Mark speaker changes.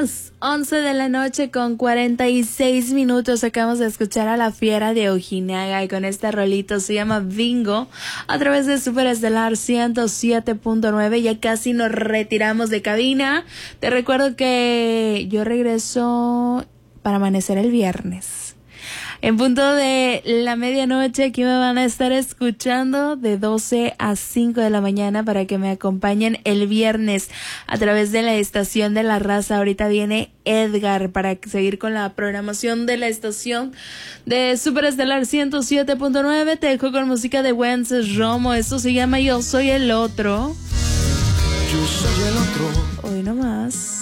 Speaker 1: las 11 de la noche con 46 minutos acabamos de escuchar a La Fiera de Ojinaga y con este rolito se llama Bingo a través de Superestelar 107.9. Ya casi nos retiramos de cabina. Te recuerdo que yo regreso para amanecer el viernes. En punto de la medianoche, aquí me van a estar escuchando de 12 a 5 de la mañana para que me acompañen el viernes a través de la estación de La Raza. Ahorita viene Edgar para seguir con la programación de la estación de Superestelar 107.9. Te dejo con música de Wences Romo. Esto se llama Yo Soy el Otro.
Speaker 2: Yo soy el otro.
Speaker 1: Hoy nomás.